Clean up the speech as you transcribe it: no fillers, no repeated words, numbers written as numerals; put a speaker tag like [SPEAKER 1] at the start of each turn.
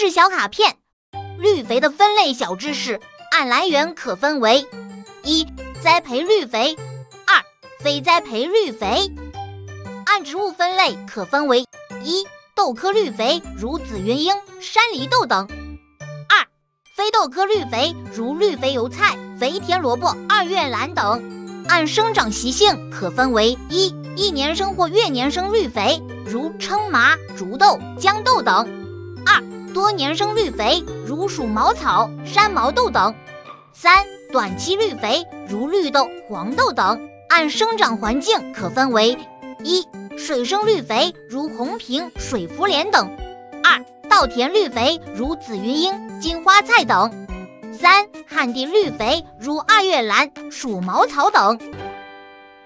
[SPEAKER 1] 识小卡片。绿肥的分类小知识，按来源可分为：一、栽培绿肥；二、非栽培绿肥。按植物分类可分为：一、豆科绿肥如紫云英、山梨豆等；二、非豆科绿肥如绿肥油菜、肥田萝卜、二月兰等。按生长习性可分为：一、一年生或月年生绿肥如称麻、竹豆、豇豆等；二、多年生绿肥如鼠毛草、山毛豆等；三、短期绿肥如绿豆、黄豆等。按生长环境可分为：一、水生绿肥如红萍、水茯莲等；二、稻田绿肥如紫云英、金花菜等；三、旱地绿肥如二月兰、鼠毛草等。